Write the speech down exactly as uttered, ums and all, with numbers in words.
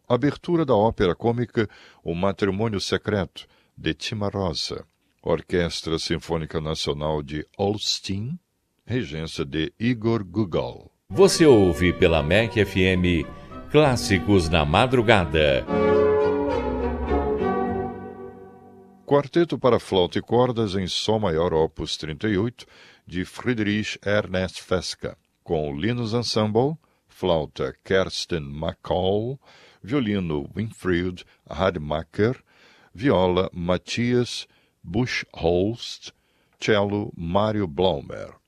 Abertura da ópera cômica O Matrimônio Secreto, de Cimarosa. Orquestra Sinfônica Nacional de Olsztyn, regência de Igor Gugal. Você ouve pela M E C F M Clássicos na Madrugada. Quarteto para flauta e cordas em Sol maior opus trinta e oito, de Friedrich Ernst Feska, com Linus Ensemble, flauta Kerstin McCall, violino Winfried Rademacher, viola Matthias Buchholz, cello Mário Blaumer.